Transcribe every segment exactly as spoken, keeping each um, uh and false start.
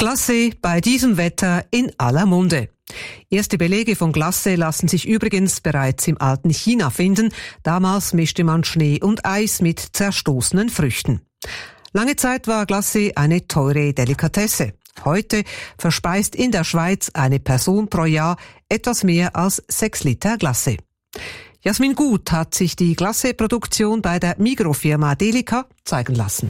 Glacé bei diesem Wetter in aller Munde. Erste Belege von Glacé lassen sich übrigens bereits im alten China finden. Damals mischte man Schnee und Eis mit zerstoßenen Früchten. Lange Zeit war Glacé eine teure Delikatesse. Heute verspeist in der Schweiz eine Person pro Jahr etwas mehr als sechs Liter Glacé. Jasmin Gut hat sich die Glacé-Produktion bei der Migrofirma Delica zeigen lassen.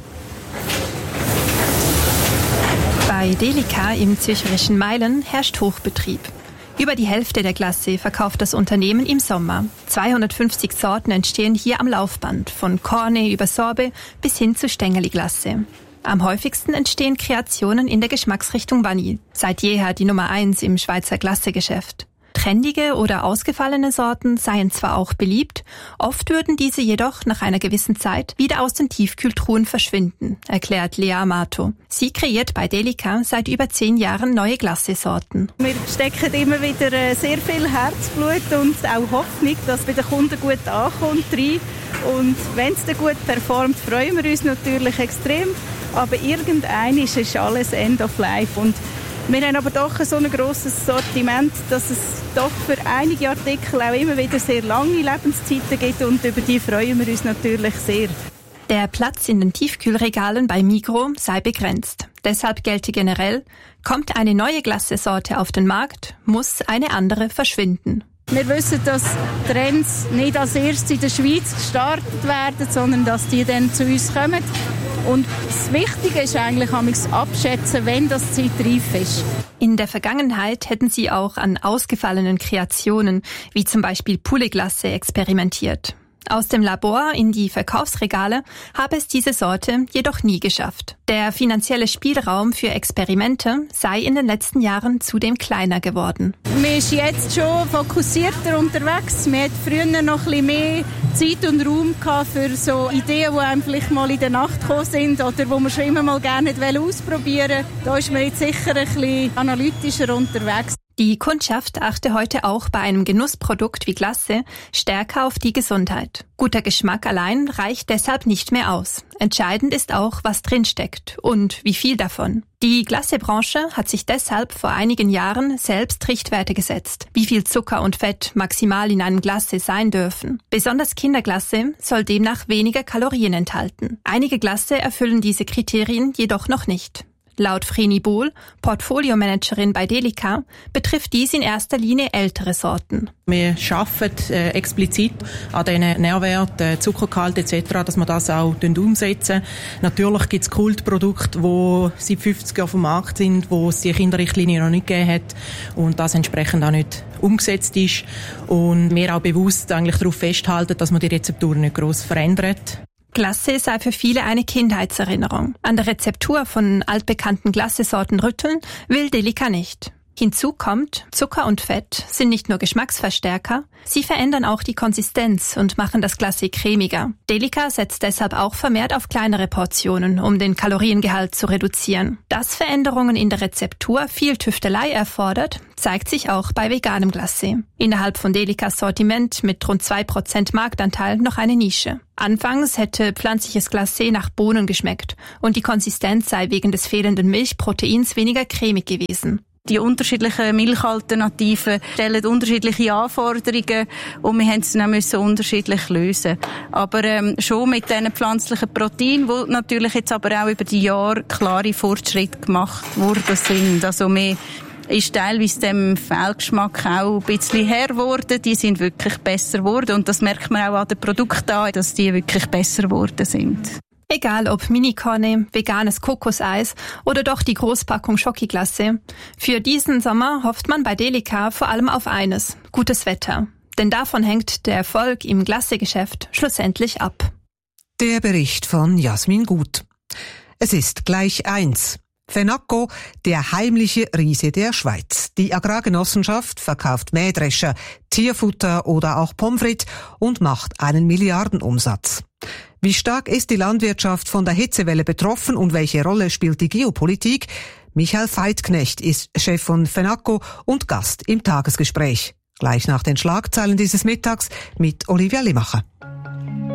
Bei Delica im zürcherischen Meilen herrscht Hochbetrieb. Über die Hälfte der Glacé verkauft das Unternehmen im Sommer. zweihundertfünfzig Sorten entstehen hier am Laufband, von Cornet über Sorbet bis hin zu Stängeli-Glacé. Am häufigsten entstehen Kreationen in der Geschmacksrichtung Vanille. Seit jeher die Nummer eins im Schweizer Glacé-Geschäft. Trendige oder ausgefallene Sorten seien zwar auch beliebt, oft würden diese jedoch nach einer gewissen Zeit wieder aus den Tiefkühltruhen verschwinden, erklärt Lea Amato. Sie kreiert bei Delica seit über zehn Jahren neue Glacé-Sorten. Wir stecken immer wieder sehr viel Herzblut und auch Hoffnung, dass bei den Kunden gut ankommt rein. Und wenn es dann gut performt, freuen wir uns natürlich extrem. Aber irgendein ist alles End of Life. Und wir haben aber doch so ein grosses Sortiment, dass es doch für einige Artikel auch immer wieder sehr lange Lebenszeiten gibt und über die freuen wir uns natürlich sehr. Der Platz in den Tiefkühlregalen bei Migros sei begrenzt. Deshalb gelte generell, kommt eine neue Glacé-Sorte auf den Markt, muss eine andere verschwinden. Wir wissen, dass Trends nicht als erstes in der Schweiz gestartet werden, sondern dass die dann zu uns kommen. Und das Wichtige ist eigentlich, abschätzen, wenn das Zeit reif ist. In der Vergangenheit hätten sie auch an ausgefallenen Kreationen, wie zum Beispiel Poulet-Glacé, experimentiert. Aus dem Labor in die Verkaufsregale habe es diese Sorte jedoch nie geschafft. Der finanzielle Spielraum für Experimente sei in den letzten Jahren zudem kleiner geworden. Man ist jetzt schon fokussierter unterwegs. Man hat früher noch ein bisschen mehr Zeit und Raum gehabt für so Ideen, die einem vielleicht mal in der Nacht gekommen sind oder wo man schon immer mal gerne ausprobieren wollte. Da ist man jetzt sicher ein bisschen analytischer unterwegs. Die Kundschaft achte heute auch bei einem Genussprodukt wie Glacé stärker auf die Gesundheit. Guter Geschmack allein reicht deshalb nicht mehr aus. Entscheidend ist auch, was drinsteckt und wie viel davon. Die Glacé-Branche hat sich deshalb vor einigen Jahren selbst Richtwerte gesetzt, wie viel Zucker und Fett maximal in einem Glacé sein dürfen. Besonders Kinderglacé soll demnach weniger Kalorien enthalten. Einige Glacé erfüllen diese Kriterien jedoch noch nicht. Laut Vreni Bohl, Portfoliomanagerin bei Delica, betrifft dies in erster Linie ältere Sorten. Wir arbeiten äh, explizit an diesen Nährwerten, Zuckergehalt et cetera, dass wir das auch umsetzen. Natürlich gibt es Kultprodukte, die seit fünfzig Jahren auf dem Markt sind, wo es die Kinderrichtlinie noch nicht gegeben hat und das entsprechend auch nicht umgesetzt ist. Und wir auch bewusst eigentlich darauf festhalten, dass man die Rezeptur nicht gross verändert. Glacé sei für viele eine Kindheitserinnerung. An der Rezeptur von altbekannten Glacé-Sorten rütteln will Delica nicht. Hinzu kommt, Zucker und Fett sind nicht nur Geschmacksverstärker, sie verändern auch die Konsistenz und machen das Glacé cremiger. Delica setzt deshalb auch vermehrt auf kleinere Portionen, um den Kaloriengehalt zu reduzieren. Dass Veränderungen in der Rezeptur viel Tüftelei erfordert, zeigt sich auch bei veganem Glacé. Innerhalb von Delicas Sortiment mit rund zwei Prozent Marktanteil noch eine Nische. Anfangs hätte pflanzliches Glacé nach Bohnen geschmeckt und die Konsistenz sei wegen des fehlenden Milchproteins weniger cremig gewesen. Die unterschiedlichen Milchalternativen stellen unterschiedliche Anforderungen und wir mussten es dann auch unterschiedlich lösen. Aber ähm, schon mit diesen pflanzlichen Proteinen, die natürlich jetzt aber auch über die Jahre klare Fortschritte gemacht worden sind. Also wir ist teilweise dem Fehlgeschmack auch ein bisschen Herr geworden. Die sind wirklich besser geworden und das merkt man auch an den Produkten an, dass die wirklich besser geworden sind. Egal ob Mini-Cornet, veganes Kokoseis oder doch die Großpackung Schoki-Glacé. Für diesen Sommer hofft man bei Delica vor allem auf eines: gutes Wetter. Denn davon hängt der Erfolg im Glacé-Geschäft schlussendlich ab. Der Bericht von Jasmin Gut. Es ist gleich eins. Fenaco, der heimliche Riese der Schweiz. Die Agrargenossenschaft verkauft Mähdrescher, Tierfutter oder auch Pommes frites und macht einen Milliardenumsatz. Wie stark ist die Landwirtschaft von der Hitzewelle betroffen und welche Rolle spielt die Geopolitik? Michael Veithknecht ist Chef von Fenaco und Gast im Tagesgespräch. Gleich nach den Schlagzeilen dieses Mittags mit Olivia Limacher.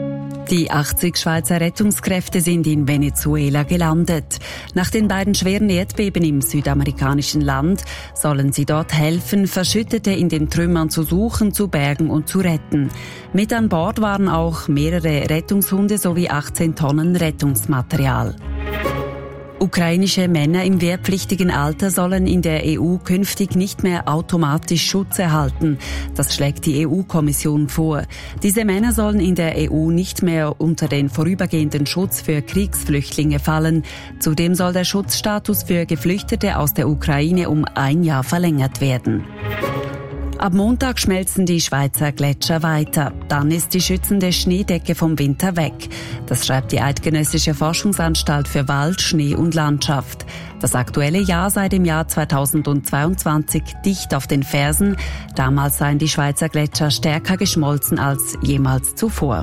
Die achtzig Schweizer Rettungskräfte sind in Venezuela gelandet. Nach den beiden schweren Erdbeben im südamerikanischen Land sollen sie dort helfen, Verschüttete in den Trümmern zu suchen, zu bergen und zu retten. Mit an Bord waren auch mehrere Rettungshunde sowie achtzehn Tonnen Rettungsmaterial. Ukrainische Männer im wehrpflichtigen Alter sollen in der E U künftig nicht mehr automatisch Schutz erhalten. Das schlägt die E U-Kommission vor. Diese Männer sollen in der E U nicht mehr unter den vorübergehenden Schutz für Kriegsflüchtlinge fallen. Zudem soll der Schutzstatus für Geflüchtete aus der Ukraine um ein Jahr verlängert werden. Ab Montag schmelzen die Schweizer Gletscher weiter. Dann ist die schützende Schneedecke vom Winter weg. Das schreibt die Eidgenössische Forschungsanstalt für Wald, Schnee und Landschaft. Das aktuelle Jahr sei dem Jahr zweitausendzweiundzwanzig dicht auf den Fersen. Damals seien die Schweizer Gletscher stärker geschmolzen als jemals zuvor.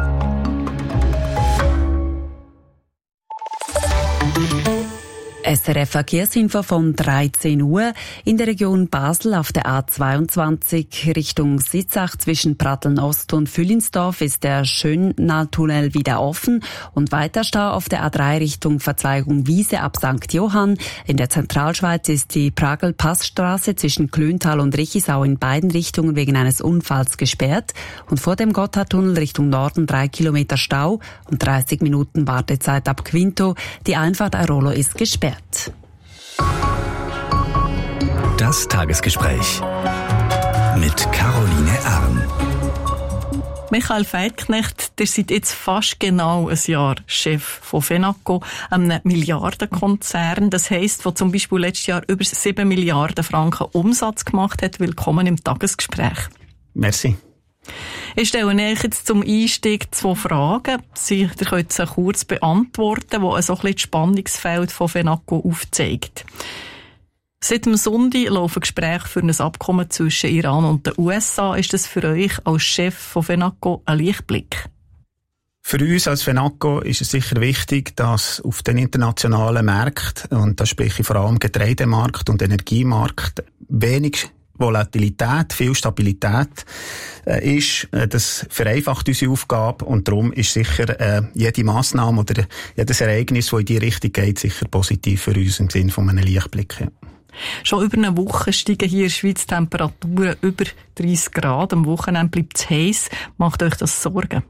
S R F Verkehrsinfo von dreizehn Uhr. In der Region Basel auf der A zweiundzwanzig Richtung Sitzach zwischen Pratteln-Ost und Füllinsdorf ist der Schönnahltunnel wieder offen und weiter Stau auf der A drei Richtung Verzweigung Wiese ab Sankt Johann. In der Zentralschweiz ist die Pragl-Passstraße zwischen Klöntal und Richisau in beiden Richtungen wegen eines Unfalls gesperrt und vor dem Gotthardtunnel Richtung Norden drei Kilometer Stau und dreißig Minuten Wartezeit ab Quinto. Die Einfahrt Airolo ist gesperrt. Das Tagesgespräch mit Caroline Erm. Michael Veithknecht, ihr seid jetzt fast genau ein Jahr Chef von Fenaco, einem Milliardenkonzern. Das heisst, wo zum Beispiel letztes Jahr über sieben Milliarden Franken Umsatz gemacht hat. Willkommen im Tagesgespräch. Merci. Ich stelle euch jetzt zum Einstieg zwei Fragen. Sie, ihr könnt sie kurz beantworten, die so ein bisschen das Spannungsfeld von Fenaco aufzeigt. Seit dem Sonntag laufen Gespräche für ein Abkommen zwischen Iran und den U S A. Ist das für euch als Chef von Fenaco ein Lichtblick? Für uns als Fenaco ist es sicher wichtig, dass auf den internationalen Märkten, und da spreche ich vor allem Getreidemarkt und Energiemarkt, wenig Volatilität, viel Stabilität äh, ist. Äh, das vereinfacht unsere Aufgabe und darum ist sicher äh, jede Massnahme oder jedes Ereignis, das in die Richtung geht, sicher positiv für uns im Sinne von einem Lichtblick. Ja. Schon über eine Woche steigen hier in der Schweiz Temperaturen über dreißig Grad. Am Wochenende bleibt es heiß. Macht euch das Sorgen?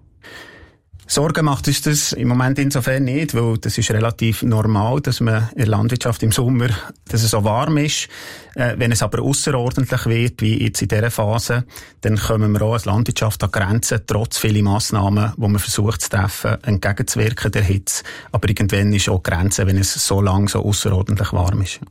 Sorgen macht uns das im Moment insofern nicht, weil das ist relativ normal, dass man in der Landwirtschaft im Sommer, dass es so warm ist. Äh, wenn es aber ausserordentlich wird, wie jetzt in dieser Phase, dann kommen wir auch als Landwirtschaft an Grenzen, trotz vieler Massnahmen, die man versucht zu treffen, entgegenzuwirken der Hitze. Aber irgendwann ist auch Grenze, wenn es so lang so ausserordentlich warm ist.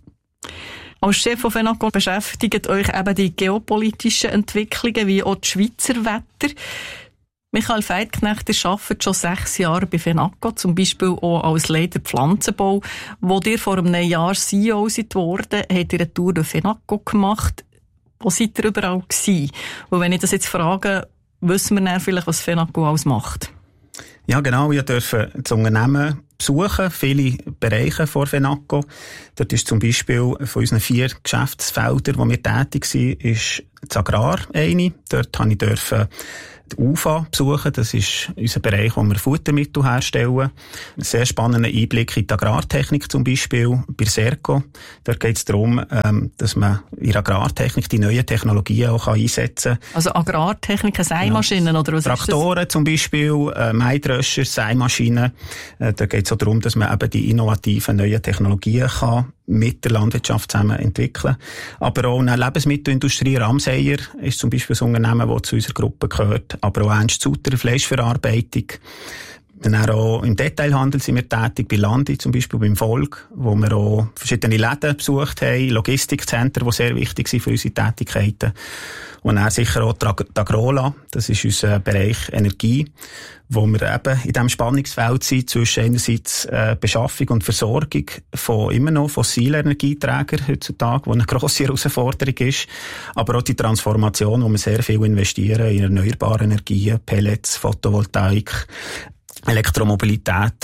Als Chef von Fenaco beschäftigt euch eben die geopolitischen Entwicklungen wie auch das Schweizer Wetter. Michael Veithknecht, ihr arbeitet schon sechs Jahre bei Fenaco, zum Beispiel auch als Leiter Pflanzenbau. Wo ihr vor einem Jahr C E O seid worden, habt ihr eine Tour durch Fenaco gemacht. Wo seid ihr überall gewesen? Und wenn ich das jetzt frage, wissen wir dann vielleicht, was Fenaco alles macht? Ja, genau. Wir dürfen das Unternehmen besuchen, viele Bereiche vor Fenaco. Dort ist zum Beispiel von unseren vier Geschäftsfeldern, wo wir tätig sind, ist das Agrar eine. Dort habe ich dürfen die U F A besuchen. Das ist unser Bereich, wo wir Futtermittel herstellen. Ein sehr spannender Einblick in die Agrartechnik zum Beispiel bei Serco. Dort geht es darum, dass man in der Agrartechnik die neuen Technologien auch einsetzen kann. Also Agrartechnik, Sämaschinen ja. oder was Traktoren ist das? Zum Beispiel, äh, Maidröscher, Sämaschinen. Äh, da geht es auch darum, dass man eben die innovativen neuen Technologien kann mit der Landwirtschaft zusammen entwickeln. Aber auch eine Lebensmittelindustrie, Ramseyer ist zum Beispiel ein Unternehmen, das zu unserer Gruppe gehört. Aber auch Ernst Sutter, Fleischverarbeitung. Dann auch im Detailhandel sind wir tätig, bei Landi zum Beispiel, beim Volk, wo wir auch verschiedene Läden besucht haben, Logistikzentren, die sehr wichtig sind für unsere Tätigkeiten. Und dann sicher auch die Agrola, das ist unser Bereich Energie, wo wir eben in diesem Spannungsfeld sind zwischen einerseits äh, Beschaffung und Versorgung von immer noch fossilen Energieträgern heutzutage, wo eine grosse Herausforderung ist, aber auch die Transformation, wo wir sehr viel investieren in erneuerbare Energien, Pellets, Photovoltaik, Elektromobilität.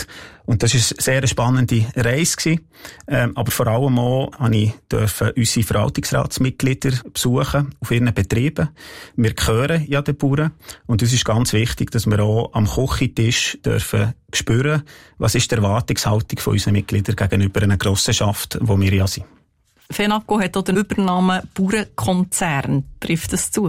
Und das war eine sehr spannende Reise gewesen. Ähm, aber vor allem auch durfte ich unsere Verwaltungsratsmitglieder besuchen auf ihren Betrieben. Wir gehören ja den Bauern. Und uns ist ganz wichtig, dass wir auch am Küchentisch dürfen spüren, was ist die Erwartungshaltung von unseren Mitgliedern gegenüber einer Genossenschaft, wo wir ja sind. Fenaco hat auch den Übernamen Bauernkonzern. Trifft das zu?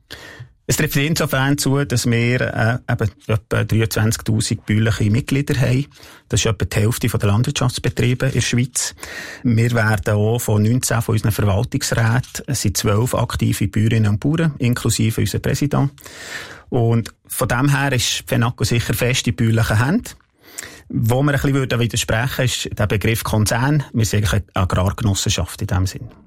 Es trifft insofern zu, dass wir äh, eben etwa dreiundzwanzigtausend bäuerliche Mitglieder haben. Das ist etwa die Hälfte der Landwirtschaftsbetriebe in der Schweiz. Wir werden auch von neunzehn von unseren Verwaltungsräten, es sind zwölf aktive Bäuerinnen und Bauern, inklusive unser Präsident. Und von dem her ist Fenaco sicher fest in bäuerlichen Händen. Wo wir ein bisschen widersprechen würden, ist der Begriff Konzern. Wir sind eigentlich eine Agrargenossenschaft in diesem Sinn.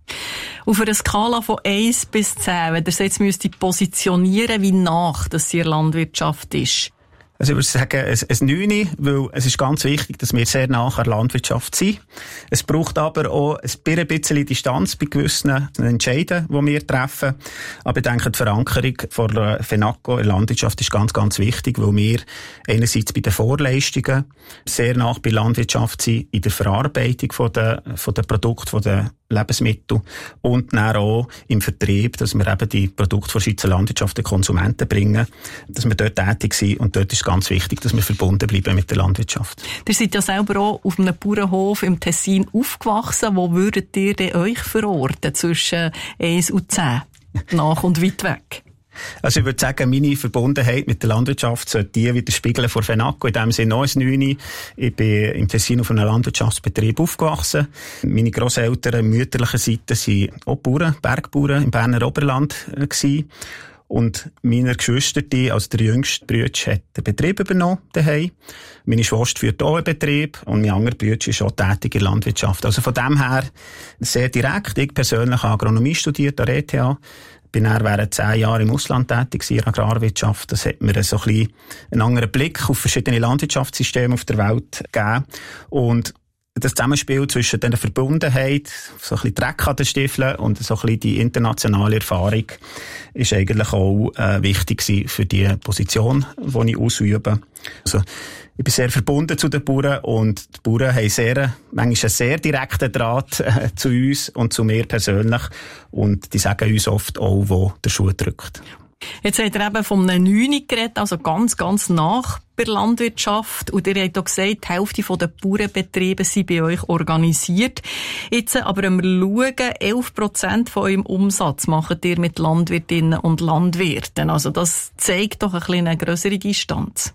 Auf einer Skala von eins bis zehn, wenn ihr es jetzt müsst positionieren, wie nach das in der Landwirtschaft ist? Also ich würde sagen, ein, ein neun, weil es ist ganz wichtig, dass wir sehr nah an der Landwirtschaft sind. Es braucht aber auch ein bisschen Distanz bei gewissen Entscheiden, die wir treffen. Aber ich denke, die Verankerung von der Fenaco in der Landwirtschaft ist ganz, ganz wichtig, weil wir einerseits bei den Vorleistungen sehr nah bei der Landwirtschaft sind, in der Verarbeitung von der, von der Produkte, von der Lebensmittel und dann auch im Vertrieb, dass wir eben die Produkte von Schweizer Landwirtschaft den Konsumenten bringen, dass wir dort tätig sind und dort ist ganz wichtig, dass wir verbunden bleiben mit der Landwirtschaft. Ihr seid ja selber auch auf einem Bauernhof im Tessin aufgewachsen. Wo würdet ihr denn euch verorten zwischen eins und zehn? Nach und weit weg? Also ich würde sagen, meine Verbundenheit mit der Landwirtschaft sollte die widerspiegeln von Fenaco. In dem Sinne auch ein neun. Ich bin im Tessin auf einem Landwirtschaftsbetrieb aufgewachsen. Meine Grosseltern mütterlicher Seite waren auch Bauern, Bergbauern im Berner Oberland gewesen. Und meine Geschwister, also der jüngste Bruder, hat den Betrieb übernommen daheim. Meine Schwester führt auch einen Betrieb und mein anderer Bruder ist auch tätig in der Landwirtschaft. Also von dem her sehr direkt. Ich persönlich habe Agronomie studiert an der E T H. Bin dann während zehn Jahren im Ausland tätig in der Agrarwirtschaft. Das hat mir so ein bisschen einen anderen Blick auf verschiedene Landwirtschaftssysteme auf der Welt gegeben. Und das Zusammenspiel zwischen dieser Verbundenheit, so ein bisschen Dreck an den Stiefeln und so ein bisschen die internationale Erfahrung ist eigentlich auch äh, wichtig für die Position, die ich ausübe. Also, ich bin sehr verbunden zu den Bauern und die Bauern haben sehr, manchmal einen sehr direkten Draht äh, zu uns und zu mir persönlich und die sagen uns oft auch, wo der Schuh drückt. Jetzt habt ihr eben von einem neun geredet, also ganz, ganz nach bei der Landwirtschaft. Und ihr habt auch gesagt, die Hälfte der Bauernbetriebe sind bei euch organisiert. Jetzt aber, wenn wir schauen, elf Prozent von eurem Umsatz macht ihr mit Landwirtinnen und Landwirten. Also das zeigt doch ein bisschen eine grössere Distanz.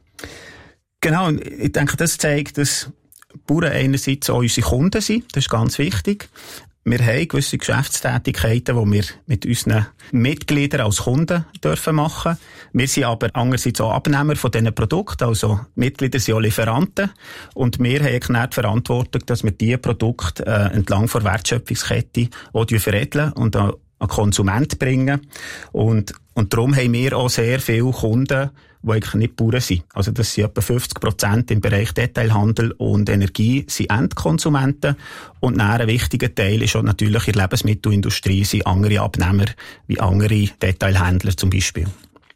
Genau, und ich denke, das zeigt, dass Bauern einerseits auch unsere Kunden sind. Das ist ganz wichtig. Wir haben gewisse Geschäftstätigkeiten, die wir mit unseren Mitgliedern als Kunden dürfen machen. Wir sind aber andererseits auch Abnehmer von diesen Produkten, also Mitglieder sind auch Lieferanten. Und wir haben die Verantwortung, dass wir diese Produkte äh, entlang der Wertschöpfungskette auch veredeln und an den Konsument bringen. Und, und darum haben wir auch sehr viele Kunden, die eigentlich nicht Bauern sind. Also das sind etwa fünfzig Prozent im Bereich Detailhandel und Energie sind Endkonsumenten. Und ein wichtiger Teil ist auch natürlich in der Lebensmittelindustrie sind andere Abnehmer, wie andere Detailhändler zum Beispiel.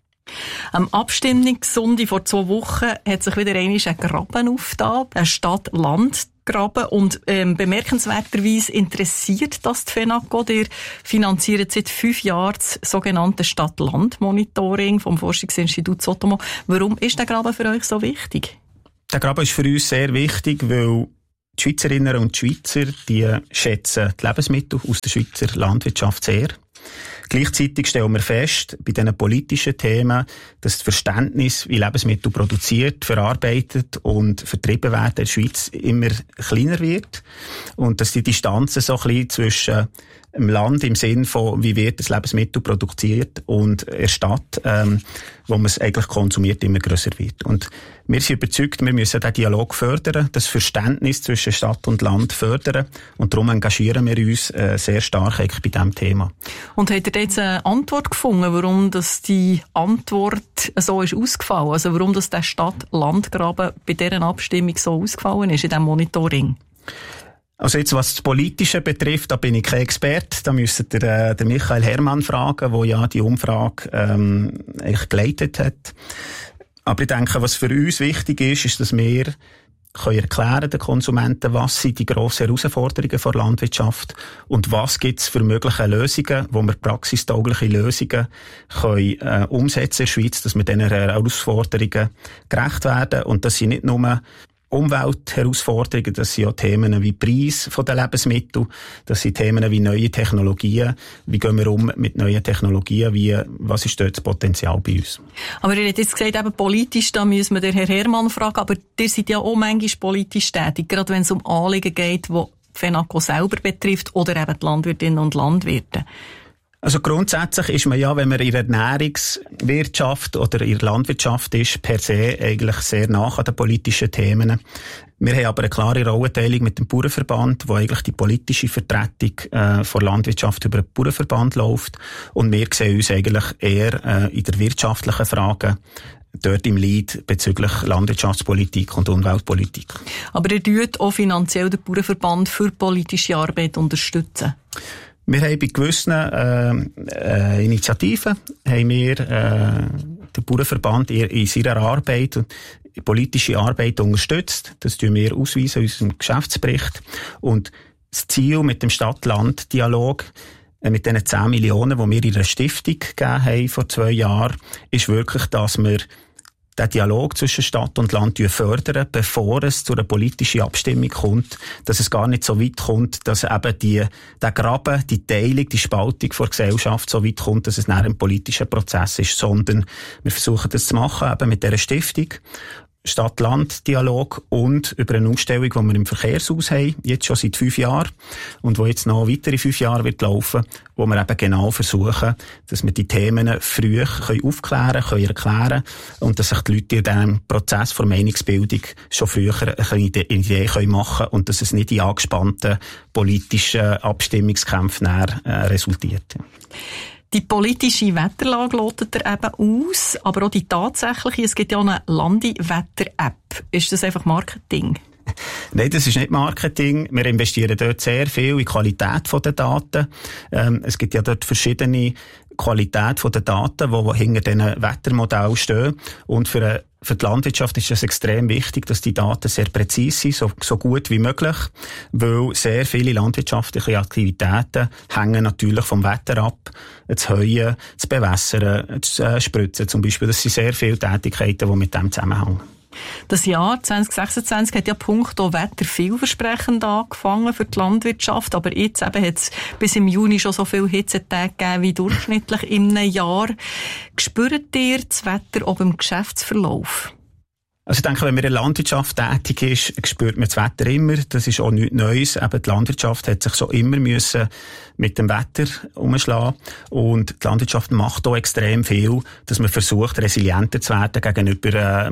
Am Abstimmungssonntag vor zwei Wochen hat sich wieder einmal ein Graben aufgetan, ein Stadt-Land-Graben. Und ähm, bemerkenswerterweise interessiert das die Fenaco. Ihr finanziert seit fünf Jahren das sogenannte Stadt-Land-Monitoring vom Forschungsinstitut Sotomo. Warum ist der Graben für euch so wichtig? Der Graben ist für uns sehr wichtig, weil die Schweizerinnen und Schweizer die schätzen die Lebensmittel aus der Schweizer Landwirtschaft sehr. Gleichzeitig stellen wir fest, bei diesen politischen Themen, dass das Verständnis, wie Lebensmittel produziert, verarbeitet und vertrieben werden in der Schweiz immer kleiner wird. Und dass die Distanzen so ein bisschen zwischen im Land im Sinn von, wie wird das Lebensmittel produziert und in der Stadt, ähm, wo man es eigentlich konsumiert, immer grösser wird. Und wir sind überzeugt, wir müssen den Dialog fördern, das Verständnis zwischen Stadt und Land fördern und darum engagieren wir uns äh, sehr stark eigentlich bei diesem Thema. Und habt ihr jetzt eine Antwort gefunden, warum das die Antwort so ist ausgefallen? Also warum das der Stadt-Land-Graben bei dieser Abstimmung so ausgefallen ist, in diesem Monitoring? Also jetzt, was das Politische betrifft, da bin ich kein Experte. Da müsst ihr äh, den Michael Hermann fragen, der ja die Umfrage ähm, eigentlich geleitet hat. Aber ich denke, was für uns wichtig ist, ist, dass wir können erklären den Konsumenten, was sind die grossen Herausforderungen der Landwirtschaft und was gibt es für mögliche Lösungen, wo wir praxistaugliche Lösungen können, äh, umsetzen in der Schweiz, dass wir diesen Herausforderungen gerecht werden. Und das sind nicht nur Umweltherausforderungen, das sind auch Themen wie Preis der Lebensmittel, das sind Themen wie neue Technologien, wie gehen wir um mit neuen Technologien, wie, was ist dort das Potenzial bei uns. Aber ihr habt jetzt gesagt, eben politisch, da müssen wir den Herrn Herrmann fragen, aber ihr seid ja auch manchmal politisch tätig, gerade wenn es um Anliegen geht, die Fenaco selber betrifft oder eben die Landwirtinnen und Landwirte. Also grundsätzlich ist man ja, wenn man in der Ernährungswirtschaft oder in der Landwirtschaft ist, per se eigentlich sehr nah an den politischen Themen. Wir haben aber eine klare Rollenteilung mit dem Bauernverband, wo eigentlich die politische Vertretung äh, von Landwirtschaft über den Bauernverband läuft. Und wir sehen uns eigentlich eher äh, in der wirtschaftlichen Frage dort im Lead bezüglich Landwirtschaftspolitik und Umweltpolitik. Aber ihr tut auch finanziell den Bauernverband für politische Arbeit unterstützen? Wir haben bei gewissen äh, äh, Initiativen haben wir äh, den Bauernverband in, in seiner Arbeit und politische Arbeit unterstützt. Das tun wir ausweisen in unserem Geschäftsbericht. Und das Ziel mit dem Stadt-Land-Dialog, äh, mit diesen zehn Millionen, die wir in einer Stiftung gegeben haben vor zwei Jahren, ist wirklich, dass wir den Dialog zwischen Stadt und Land fördern, bevor es zu einer politischen Abstimmung kommt, dass es gar nicht so weit kommt, dass eben die, der Graben, die Teilung, die Spaltung der Gesellschaft so weit kommt, dass es nach einem politischen Prozess ist, sondern wir versuchen das zu machen, eben mit dieser Stiftung. Stadt-Land-Dialog und über eine Ausstellung, die wir im Verkehrshaus haben, jetzt schon seit fünf Jahren und wo jetzt noch weitere fünf Jahre wird laufen, wo wir eben genau versuchen, dass wir die Themen früh können aufklären können, erklären und dass sich die Leute in diesem Prozess der Meinungsbildung schon früher eine Idee können machen und dass es nicht in angespannten politischen Abstimmungskämpfen äh, resultiert. Die politische Wetterlage lotet er eben aus, aber auch die tatsächliche. Es gibt ja auch eine Landi-Wetter-App. Ist das einfach Marketing? Nein, das ist nicht Marketing. Wir investieren dort sehr viel in die Qualität der Daten. Ähm, es gibt ja dort verschiedene Qualität der Daten, die hinter diesen Wettermodellen stehen. Und für eine Für die Landwirtschaft ist es extrem wichtig, dass die Daten sehr präzise sind, so, so gut wie möglich, weil sehr viele landwirtschaftliche Aktivitäten hängen natürlich vom Wetter ab. Das Heuen, das Bewässern, das äh, Spritzen zum Beispiel, das sind sehr viele Tätigkeiten, die mit dem zusammenhängen. Das Jahr zwanzig sechsundzwanzig hat ja punkto Wetter vielversprechend angefangen für die Landwirtschaft, aber jetzt eben hat es bis im Juni schon so viele Hitzetage gegeben wie durchschnittlich in einem Jahr. Spürt ihr das Wetter auch im Geschäftsverlauf? Also ich denke, wenn man in der Landwirtschaft tätig ist, spürt man das Wetter immer. Das ist auch nichts Neues. Eben die Landwirtschaft hat sich schon immer müssen mit dem Wetter umschlagen. Und die Landwirtschaft macht auch extrem viel, dass man versucht, resilienter zu werden gegenüber äh,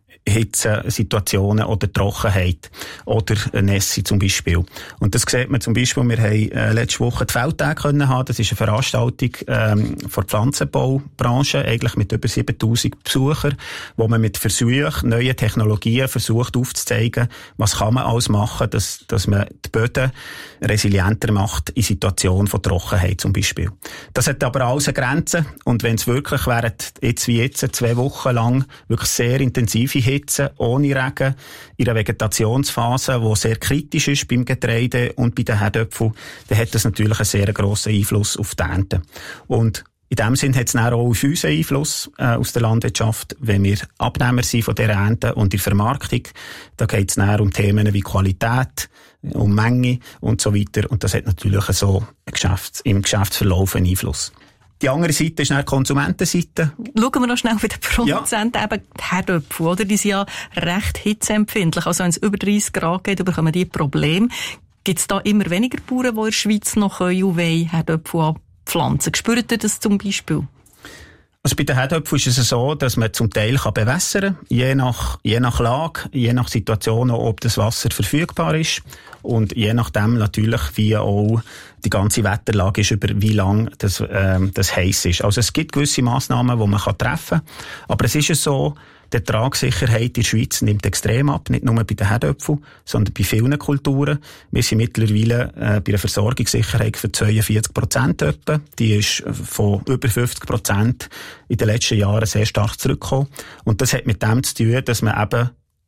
Hitzesituationen oder Trockenheit oder Nässe zum Beispiel. Und das sieht man zum Beispiel, wir haben äh, letzte Woche die Feldtage können haben. Das ist eine Veranstaltung ähm, für die Pflanzenbaubranche, eigentlich mit über siebentausend Besuchern, wo man mit Versuchen, neuen Technologien versucht aufzuzeigen, was kann man alles machen, dass, dass man die Böden resilienter macht in Situationen von Trockenheit zum Beispiel. Das hat aber alles eine Grenze und wenn es wirklich während jetzt wie jetzt zwei Wochen lang wirklich sehr intensive Hitze, ohne Regen, in einer Vegetationsphase, die sehr kritisch ist beim Getreide und bei den Herdöpfeln, dann hat das natürlich einen sehr grossen Einfluss auf die Ernte. Und in dem Sinn hat es dann auch auf uns einen Einfluss äh, aus der Landwirtschaft, wenn wir Abnehmer sind von dieser Ernte und in der Vermarktung. Da geht es dann um Themen wie Qualität, um Menge und so weiter. Und das hat natürlich so Geschäfts-, im Geschäftsverlauf einen Einfluss. Die andere Seite ist dann die Konsumentenseite. Schauen wir noch schnell bei den Produzenten. Ja. Eben die Herdöpfel, oder? Die sind ja recht hitzeempfindlich. Also wenn es über dreißig Grad geht, bekommen die Probleme. Gibt es da immer weniger Bauern, die in der Schweiz noch können und wollen Herdöpfel abpflanzen? Spürt ihr das zum Beispiel? Also bei den Herdöpfeln ist es so, dass man zum Teil kann bewässern kann, je nach, je nach Lage, je nach Situation, ob das Wasser verfügbar ist und je nachdem natürlich, wie auch die ganze Wetterlage ist, über wie lang das, ähm, das heiß ist. Also es gibt gewisse Massnahmen, die man kann treffen kann, aber es ist so, die Ertragssicherheit in der Schweiz nimmt extrem ab, nicht nur bei den Herdöpfeln, sondern bei vielen Kulturen. Wir sind mittlerweile äh, bei einer Versorgungssicherheit für zweiundvierzig Prozent etwa. Die ist von über fünfzig Prozent in den letzten Jahren sehr stark zurückgekommen. Und das hat mit dem zu tun, dass man eben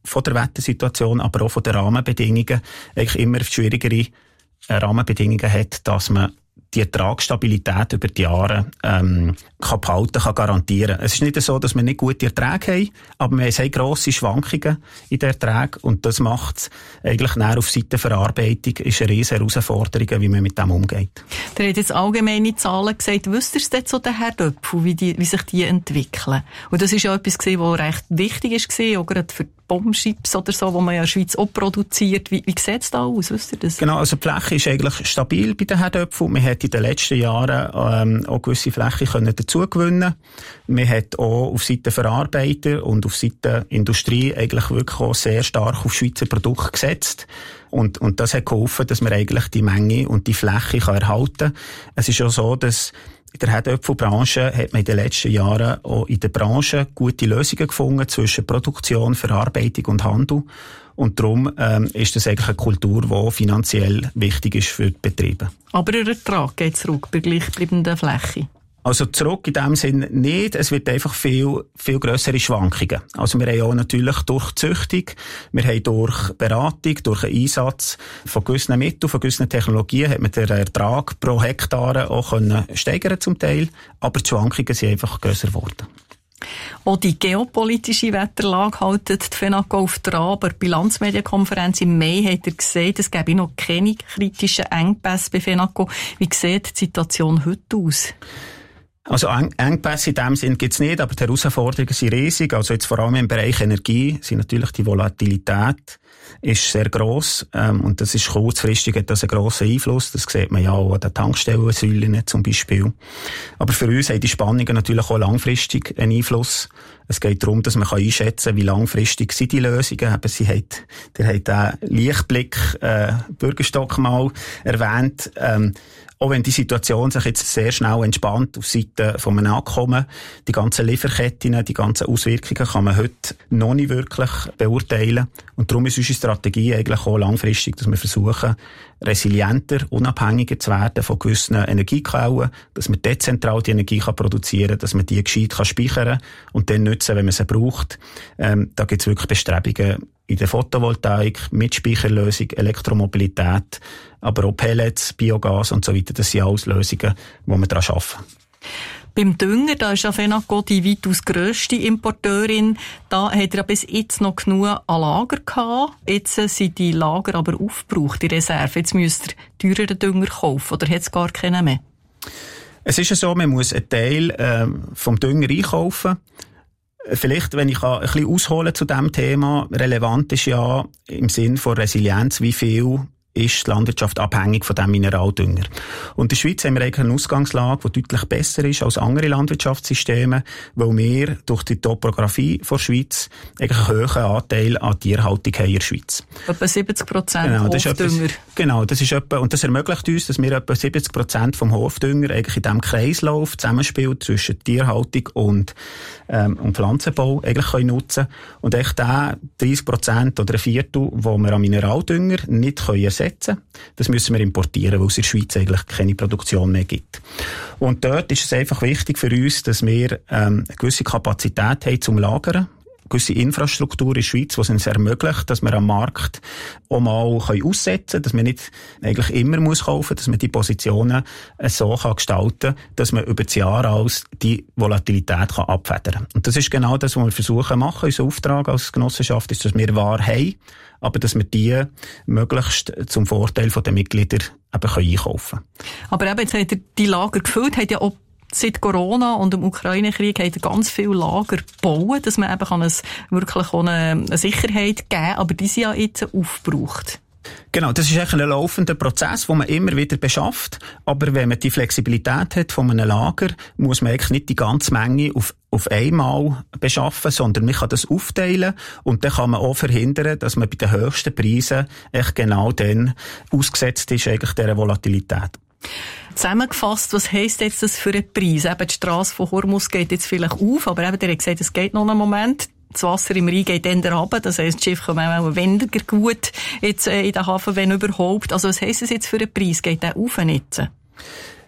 von der Wettersituation, aber auch von den Rahmenbedingungen eigentlich immer schwierigere Rahmenbedingungen hat, dass man die Ertragsstabilität über die Jahre ähm, kann behalten, kann garantieren. Es ist nicht so, dass wir nicht gute Erträge haben, aber wir haben sehr grosse Schwankungen in den Erträgen und das macht es eigentlich näher auf Seite Verarbeitung, ist eine riesige Herausforderung, wie man mit dem umgeht. Der hat jetzt allgemeine Zahlen gesagt. Wüsst ihr denn so den Herdöpfel, wie, die, wie sich die entwickeln? Und das ist ja etwas gewesen, was recht wichtig ist, auch gerade für Bombschips oder so, wo man ja in der Schweiz auch produziert. Wie, wie sieht es da aus? Wisst ihr das? Genau, also die Fläche ist eigentlich stabil bei den Herdöpfeln. Man hat in den letzten Jahren ähm, auch gewisse Fläche können dazu gewinnen. Man hat auch auf Seite Verarbeiter und auf Seite Industrie eigentlich wirklich auch sehr stark auf Schweizer Produkte gesetzt. Und, und das hat geholfen, dass man eigentlich die Menge und die Fläche kann erhalten kann. Es ist auch so, dass in der Herdöpfelbranche hat man in den letzten Jahren auch in der Branche gute Lösungen gefunden zwischen Produktion, Verarbeitung und Handel. Und darum ähm, ist das eigentlich eine Kultur, die finanziell wichtig ist für die Betriebe. Aber der Ertrag geht zurück bei gleichbleibender Fläche? Also zurück in dem Sinn nicht. Es wird einfach viel, viel grössere Schwankungen. Also wir haben auch natürlich durch Züchtung, wir haben durch Beratung, durch den Einsatz von gewissen Mitteln, von gewissen Technologien, hat man den Ertrag pro Hektar auch können steigern zum Teil. Aber die Schwankungen sind einfach grösser geworden. Auch die geopolitische Wetterlage haltet die FENACO auf dran. Aber die Bilanzmedienkonferenz im Mai hat er gesagt, es gäbe noch keine kritischen Engpässe bei FENACO. Wie sieht die Situation heute aus? Also Engpässe in dem Sinn gibt's nicht, aber die Herausforderungen sind riesig. Also jetzt vor allem im Bereich Energie sind natürlich die Volatilität ist sehr gross, ähm, und das ist kurzfristig, hat das einen grossen Einfluss. Das sieht man ja auch an den Tankstellensäulen zum Beispiel. Aber für uns haben die Spannungen natürlich auch langfristig einen Einfluss. Es geht darum, dass man einschätzen kann, wie langfristig sind die Lösungen. Eben, sie hat, der hat den Lichtblick, äh, Bürgerstock mal erwähnt. Ähm, Auch wenn die Situation sich jetzt sehr schnell entspannt auf Seite von einem Abkommen, die ganzen Lieferketten, die ganzen Auswirkungen kann man heute noch nicht wirklich beurteilen. Und darum ist unsere Strategie eigentlich auch langfristig, dass wir versuchen, resilienter, unabhängiger zu werden von gewissen Energiequellen, dass man dezentral die Energie kann produzieren kann, dass man die gescheit kann speichern und dann nutzen, wenn man sie braucht. Ähm, da gibt es wirklich Bestrebungen in der Photovoltaik, mit Speicherlösung, Elektromobilität, aber auch Pellets, Biogas und so weiter. Das sind alles Lösungen, die wir daran arbeiten. Beim Dünger, da ist ja FENACO die weitaus grösste Importeurin. Da hat er bis jetzt noch genug an Lager gehabt. Jetzt sind die Lager aber aufgebraucht, die Reserve. Jetzt müsst ihr teureren Dünger kaufen, oder hat es gar keinen mehr? Es ist ja so, man muss einen Teil äh, vom Dünger einkaufen. Vielleicht, wenn ich ein bisschen ausholen zu diesem Thema, relevant ist ja im Sinn von Resilienz, wie viel ist die Landwirtschaft abhängig von diesem Mineraldünger. Und in der Schweiz haben wir eigentlich eine Ausgangslage, die deutlich besser ist als andere Landwirtschaftssysteme, weil wir durch die Topografie der Schweiz eigentlich einen hohen Anteil an Tierhaltung haben in der Schweiz. Etwa siebzig Prozent genau, Hofdünger. Etwas, genau, das ist etwa, und das ermöglicht uns, dass wir etwa siebzig Prozent vom Hofdünger eigentlich in diesem Kreislauf zusammenspielt zwischen Tierhaltung und, ähm, und Pflanzenbau eigentlich können nutzen. Und echt der dreißig Prozent oder ein Viertel, wo wir an Mineraldünger nicht können ersetzen, das müssen wir importieren, weil es in der Schweiz eigentlich keine Produktion mehr gibt. Und dort ist es einfach wichtig für uns, dass wir ähm, eine gewisse Kapazität haben zum Lagern, gewisse Infrastruktur in der Schweiz, die es uns ermöglicht, dass wir am Markt auch mal aussetzen können, dass man nicht eigentlich immer muss kaufen, dass man die Positionen so kann gestalten, dass man über das Jahr alles die Volatilität kann abfedern kann. Und das ist genau das, was wir versuchen machen. Unser Auftrag als Genossenschaft ist, dass wir Ware haben, aber dass wir die möglichst zum Vorteil der Mitglieder eben einkaufen können. Aber eben, jetzt habt ihr die Lager gefüllt, habt ja auch seit Corona und dem Ukraine-Krieg hat er ganz viele Lager gebaut, dass man eben kann es wirklich eine, eine Sicherheit geben kann, aber die sind ja jetzt aufgebraucht. Genau, das ist eigentlich ein laufender Prozess, den man immer wieder beschafft. Aber wenn man die Flexibilität hat von einem Lager, muss man eigentlich nicht die ganze Menge auf, auf einmal beschaffen, sondern man kann das aufteilen und dann kann man auch verhindern, dass man bei den höchsten Preisen echt genau dann ausgesetzt ist, eigentlich dieser Volatilität. Zusammengefasst, was heisst jetzt das für einen Preis? Eben die Strasse von Hormuz geht jetzt vielleicht auf, aber eben, der hat gesagt, es geht noch einen Moment. Das Wasser im Rhein geht dann runter, das heisst, das Schiff kommt auch weniger gut jetzt in den Hafen, wenn überhaupt. Also was heisst es jetzt für einen Preis? Geht der auf jetzt?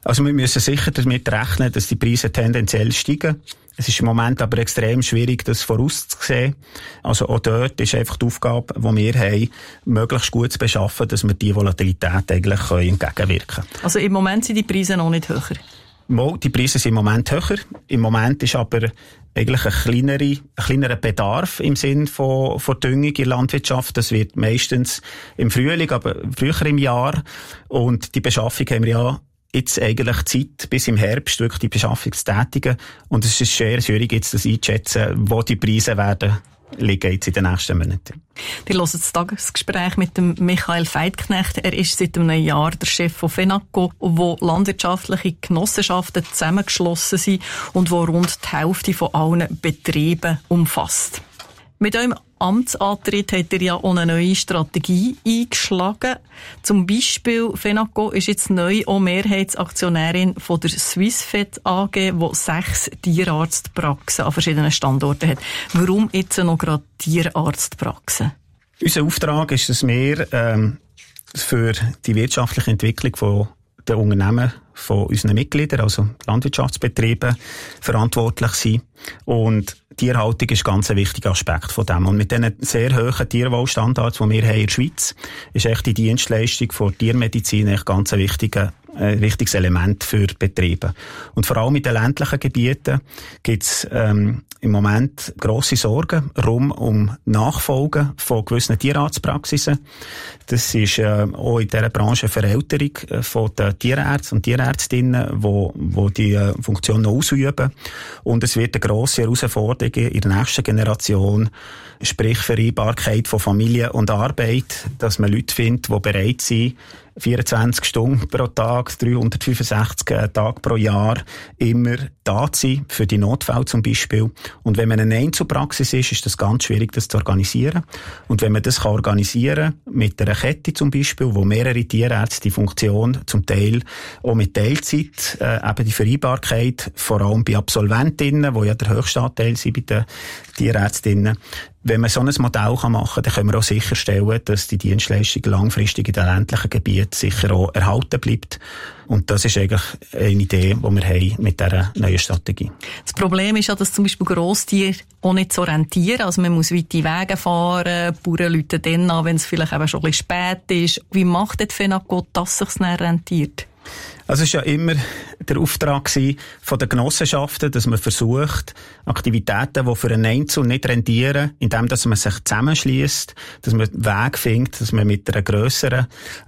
Also wir müssen sicher damit rechnen, dass die Preise tendenziell steigen. Es ist im Moment aber extrem schwierig, das vorauszusehen. Also auch dort ist einfach die Aufgabe, die wir haben, möglichst gut zu beschaffen, dass wir die Volatilität eigentlich entgegenwirken können. Also im Moment sind die Preise noch nicht höher? Mal, die Preise sind im Moment höher. Im Moment ist aber eigentlich ein, kleinere, ein kleinerer Bedarf im Sinn von, von Düngung in der Landwirtschaft. Das wird meistens im Frühling, aber früher im Jahr. Und die Beschaffung haben wir ja jetzt eigentlich Zeit bis im Herbst wirklich die Beschaffung zu tätigen. Und es ist sehr schwierig jetzt das einzuschätzen, wo die Preise werden liegen jetzt in den nächsten Monaten. Wir hören das Tagesgespräch mit dem Michael Veithknecht. Er ist seit einem Jahr der Chef von FENACO, wo landwirtschaftliche Genossenschaften zusammengeschlossen sind und wo rund die Hälfte von allen Betrieben umfasst. Mit eurem Amtsantritt hat er ja auch eine neue Strategie eingeschlagen. Zum Beispiel FENACO ist jetzt neu auch Mehrheitsaktionärin von der Swissvet A G, die sechs Tierarztpraxen an verschiedenen Standorten hat. Warum jetzt noch gerade Tierarztpraxen? Unser Auftrag ist es, wir ähm, für die wirtschaftliche Entwicklung von der Unternehmen von unseren Mitgliedern, also Landwirtschaftsbetrieben, verantwortlich sind. Und Tierhaltung ist ganz ein wichtiger Aspekt von dem. Und mit diesen sehr hohen Tierwohlstandards, die wir haben in der Schweiz, ist echt die Dienstleistung von Tiermedizin echt ganz ein wichtiger, äh, wichtiges Element für Betriebe. Und vor allem in den ländlichen Gebieten gibt es ähm, im Moment grosse Sorgen rund um Nachfolgen von gewissen Tierarztpraxisen. Das ist äh, auch in dieser Branche eine Verälterung äh, von den Tierärzten und Tierärztinnen, wo, wo die äh, Funktion noch ausüben. Und es wird eine grosse Herausforderung in der nächsten Generation, sprich Vereinbarkeit von Familie und Arbeit, dass man Leute findet, die bereit sind, vierundzwanzig Stunden pro Tag, dreihundertfünfundsechzig Tage pro Jahr immer da zu sein, für die Notfälle zum Beispiel. Und wenn man eine Einzelpraxis ist, ist das ganz schwierig, das zu organisieren. Und wenn man das kann organisieren mit einer Kette zum Beispiel, wo mehrere Tierärzte die Funktion zum Teil auch mit Teilzeit, äh, eben die Vereinbarkeit, vor allem bei Absolventinnen, wo ja der höchste Anteil sind bei den Tierärztinnen. Wenn man so ein Modell machen kann, dann können wir auch sicherstellen, dass die Dienstleistung langfristig in den ländlichen Gebieten sicher auch erhalten bleibt. Und das ist eigentlich eine Idee, die wir haben mit dieser neuen Strategie. Das Problem ist ja, dass zum Beispiel Grosstiere auch nicht so rentieren. Also man muss weite Wege fahren, die Bauern rufen dann an, wenn es vielleicht eben schon ein bisschen spät ist. Wie macht die FENACO, dass es sich dann rentiert? Also es war ja immer der Auftrag von den Genossenschaften, dass man versucht, Aktivitäten, die für einen Einzelnen nicht rentieren, indem dass man sich zusammenschliesst, dass man einen Weg findet, dass man mit einer grösseren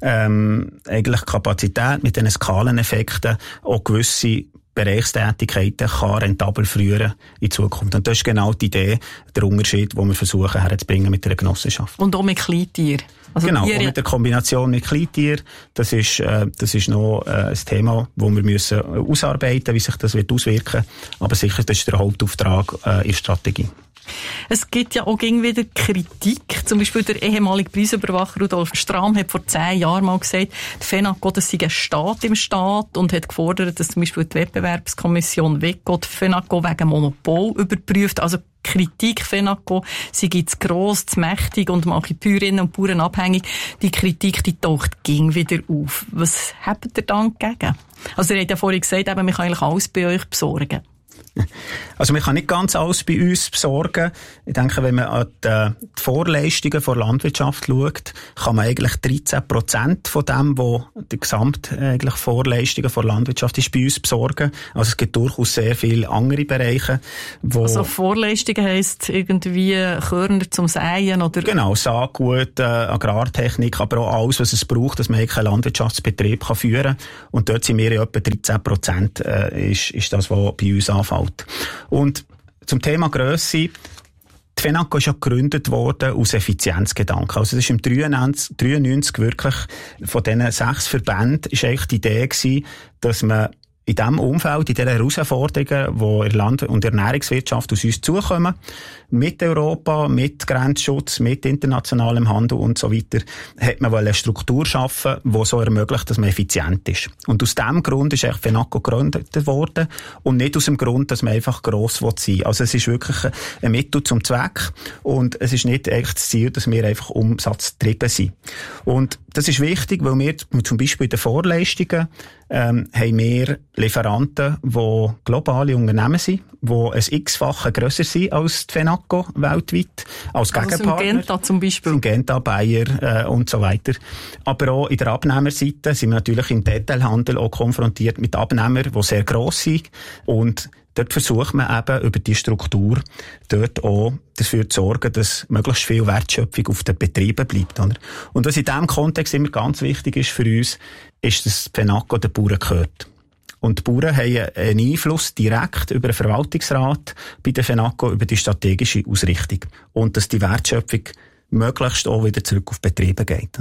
ähm, eigentlich Kapazität, mit diesen Skaleneffekten auch gewisse Bereichstätigkeiten kann rentabel führen in Zukunft. Und das ist genau die Idee, der Unterschied, den wir versuchen herzubringen mit einer Genossenschaft. Und auch mit Kleintieren. Also genau, und mit der Kombination mit Kleintieren, das ist, äh, das ist noch äh, ein Thema, das wir müssen ausarbeiten, wie sich das wird auswirken. Aber sicher, das ist der Hauptauftrag äh, in der Strategie. Es gibt ja auch immer wieder Kritik. Zum Beispiel der ehemalige Preisüberwacher Rudolf Strahm hat vor zehn Jahren mal gesagt, die FENACO, das sei ein Staat im Staat und hat gefordert, dass zum Beispiel die Wettbewerbskommission WECO die FENACO wegen Monopol überprüft. Also Kritik FENACO, sie gibt es gross, zu mächtig und mache Bäuerinnen und Bauern abhängig. Die Kritik, die taucht ging wieder auf. Was habt ihr dann dagegen? Also ihr habt ja vorhin gesagt, eben, man kann eigentlich alles bei euch besorgen. Also man kann nicht ganz alles bei uns besorgen. Ich denke, wenn man an die Vorleistungen der Landwirtschaft schaut, kann man eigentlich dreizehn Prozent von dem, was die gesamte eigentlich Vorleistungen der Landwirtschaft ist, bei uns besorgen. Also es gibt durchaus sehr viele andere Bereiche, wo... Also Vorleistungen heisst irgendwie Körner zum Säen oder... Genau, Saatgut, äh, Agrartechnik, aber auch alles, was es braucht, dass man einen Landwirtschaftsbetrieb kann führen kann. Und dort sind wir ja etwa dreizehn Prozent äh, ist, ist das, was bei uns anfällt. Und zum Thema Grösse, die FENACO ist ja gegründet worden aus Effizienzgedanken. Also das ist im dreiundneunzig wirklich von diesen sechs Verbänden ist eigentlich die Idee gewesen, dass man in diesem Umfeld, in diesen Herausforderungen, die in der Land- und Ernährungswirtschaft aus uns zukommen, mit Europa, mit Grenzschutz, mit internationalem Handel und so weiter, hat man eine Struktur schaffen, die so ermöglicht, dass man effizient ist. Und aus diesem Grund ist echt FENACO gegründet worden und nicht aus dem Grund, dass man einfach gross sein will. Also es ist wirklich ein Mittel zum Zweck und es ist nicht echt das Ziel, dass wir einfach umsatzgetrieben sind. Und das ist wichtig, weil wir zum Beispiel in den Vorleistungen ähm, haben wir Lieferanten, die globale Unternehmen sind, die ein x-fache grösser sind als die FENACO weltweit, als Gegenpartner. Also Syngenta zum Beispiel. Syngenta, Bayer äh, und so weiter. Aber auch in der Abnehmerseite sind wir natürlich im Detailhandel auch konfrontiert mit Abnehmern, die sehr gross sind. Und dort versucht man eben über die Struktur dort auch dafür zu sorgen, dass möglichst viel Wertschöpfung auf den Betrieben bleibt. Oder? Und was in diesem Kontext immer ganz wichtig ist für uns, ist, dass FENACO den Bauern gehört. Und die Bauern haben einen Einfluss direkt über den Verwaltungsrat bei der FENACO über die strategische Ausrichtung. Und dass die Wertschöpfung möglichst auch wieder zurück auf Betriebe geht.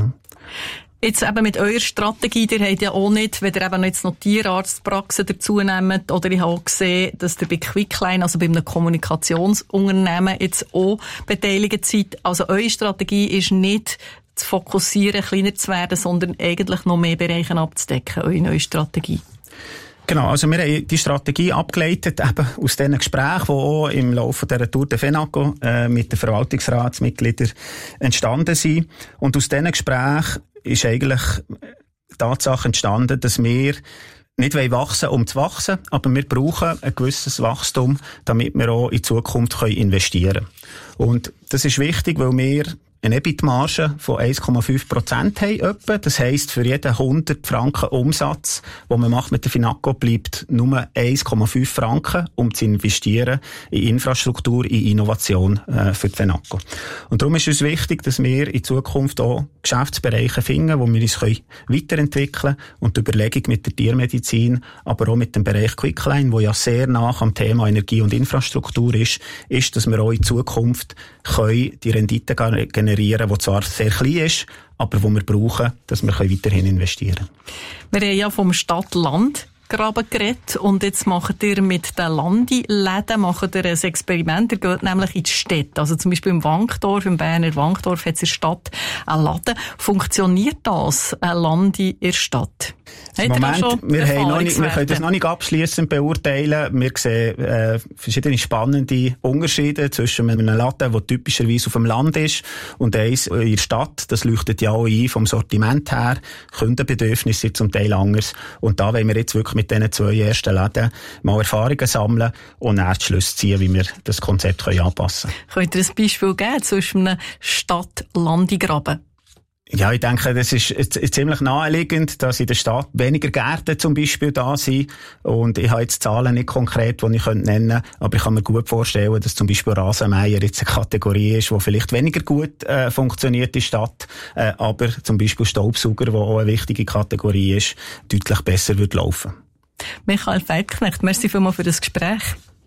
Jetzt eben mit eurer Strategie, ihr habt ja auch nicht, wenn ihr eben jetzt noch Tierarztpraxen dazu nehmt, oder ich habe auch gesehen, dass ihr bei Quickline, also bei einem Kommunikationsunternehmen, jetzt auch beteiligt seid. Also eure Strategie ist nicht zu fokussieren, kleiner zu werden, sondern eigentlich noch mehr Bereiche abzudecken, eure neue Strategie. Genau, also wir haben die Strategie abgeleitet eben aus diesen Gesprächen, die auch im Laufe dieser Tour de FENACO äh, mit den Verwaltungsratsmitgliedern entstanden sind. Und aus diesen Gesprächen ist eigentlich die Tatsache entstanden, dass wir nicht wachsen wollen, um zu wachsen, aber wir brauchen ein gewisses Wachstum, damit wir auch in Zukunft investieren können. Und das ist wichtig, weil wir eine E B I T-Marge von eins Komma fünf Prozent haben etwa. Das heisst, für jeden hundert Franken Umsatz, den man macht mit der FENACO, bleibt nur eins Komma fünf Franken, um zu investieren in Infrastruktur, in Innovation äh, für die FENACO. Und darum ist es wichtig, dass wir in Zukunft auch Geschäftsbereiche finden, wo wir uns können weiterentwickeln können. Und die Überlegung mit der Tiermedizin, aber auch mit dem Bereich Quickline, wo ja sehr nah am Thema Energie und Infrastruktur ist, ist, dass wir auch in Zukunft können die Rendite generieren, die zwar sehr klein ist, aber die wir brauchen, dass wir weiterhin investieren können. Wir haben ja vom Stadt-Land-Graben geredet und jetzt macht ihr mit den Landi-Läden macht ihr ein Experiment. Ihr geht nämlich in die Städte. Also zum Beispiel im Wankdorf, im Berner Wankdorf hat es in der Stadt einen Laden. Funktioniert das, ein Landi in der Stadt? Moment, wir, haben noch nicht, wir können das noch nicht abschliessend beurteilen. Wir sehen äh, verschiedene spannende Unterschiede zwischen einem Laden, der typischerweise auf dem Land ist, und eins in der Stadt. Das leuchtet ja auch ein vom Sortiment her. Kundenbedürfnisse sind zum Teil anders. Und da wollen wir jetzt wirklich mit diesen zwei ersten Läden mal Erfahrungen sammeln und dann die Schlüsse ziehen, wie wir das Konzept können anpassen können. Könnt ihr ein Beispiel geben zwischen einem Stadt-Landi-Graben? Ja, ich denke, das ist ziemlich naheliegend, dass in der Stadt weniger Gärten zum Beispiel da sind. Und ich habe jetzt Zahlen nicht konkret, die ich nennen könnte, aber ich kann mir gut vorstellen, dass zum Beispiel Rasenmäher jetzt eine Kategorie ist, die vielleicht weniger gut äh, funktioniert in der Stadt, äh, aber zum Beispiel Staubsauger, die auch eine wichtige Kategorie ist, deutlich besser wird laufen. Michael Veidknecht, merci vielmals für das Gespräch.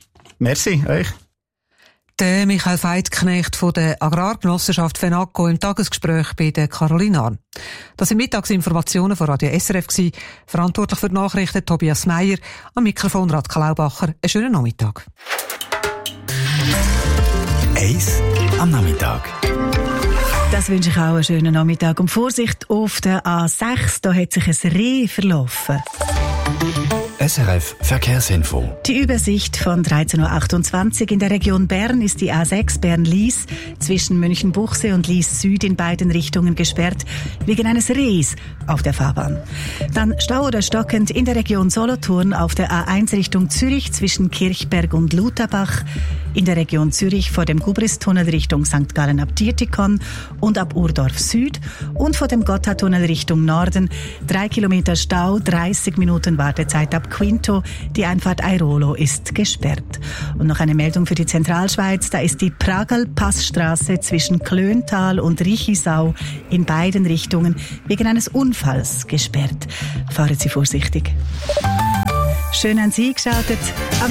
Merci, euch. Der Michael Veidknecht von der Agrargenossenschaft FENACO im Tagesgespräch bei der Caroline Arn. Das sind Mittagsinformationen von Radio S R F gewesen. Verantwortlich für die Nachrichten Tobias Meyer, am Mikrofon Radka Laubacher. Einen schönen Nachmittag. Eis am Nachmittag. Das wünsche ich auch einen schönen Nachmittag. Und Vorsicht auf der A sechs, da hat sich ein Reh verlaufen. S R F Verkehrsinfo. Die Übersicht von dreizehn Uhr achtundzwanzig. In der Region Bern ist die A sechs Bern-Lies zwischen Münchenbuchsee und Lies Süd in beiden Richtungen gesperrt, wegen eines Rehs auf der Fahrbahn. Dann Stau oder stockend in der Region Solothurn auf der A eins Richtung Zürich zwischen Kirchberg und Lutherbach, in der Region Zürich vor dem Gubristunnel Richtung Sankt Gallen ab Dietikon und ab Urdorf Süd und vor dem Gotthardtunnel Richtung Norden. Drei Kilometer Stau, dreißig Minuten Wartezeit ab Quinto. Die Einfahrt Airolo ist gesperrt. Und noch eine Meldung für die Zentralschweiz. Da ist die Pragal-Passstraße zwischen Klöntal und Richisau in beiden Richtungen wegen eines Unfalls gesperrt. Fahren Sie vorsichtig. Schön an Sie geschaltet.